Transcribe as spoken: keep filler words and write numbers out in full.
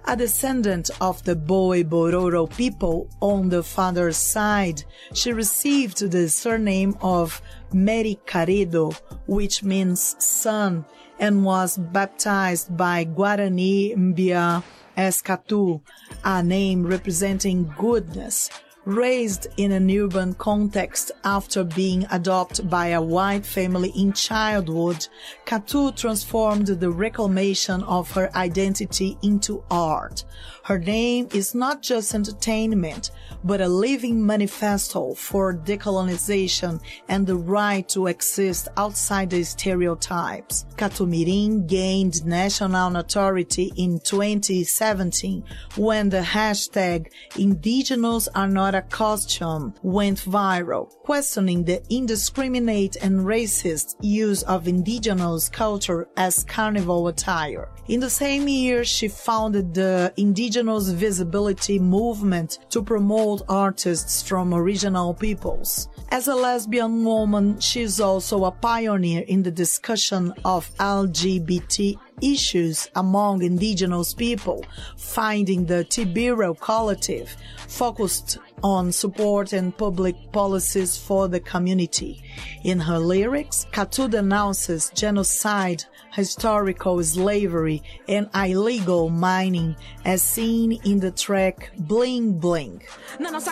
A descendant of the Boi Bororo people on the father's side, she received the surname of Mericaredo, which means son, and was baptized by Guarani Mbia as Catu, a name representing goodness. Raised in an urban context after being adopted by a white family in childhood, Catu transformed the reclamation of her identity into art. Her name is not just entertainment, but a living manifesto for decolonization and the right to exist outside the stereotypes. Catumirim gained national notoriety in twenty seventeen when the hashtag Indigenous are not a costume went viral, questioning the indiscriminate and racist use of indigenous culture as carnival attire. In the same year, she founded the Indigenous Visibility Movement to promote artists from original peoples. As a lesbian woman, she is also a pioneer in the discussion of L G B T issues among indigenous people, finding the Tibiro Collective, focused on support and public policies for the community. In her lyrics, Catu denounces genocide, historical slavery, and illegal mining, as seen in the track Bling Bling.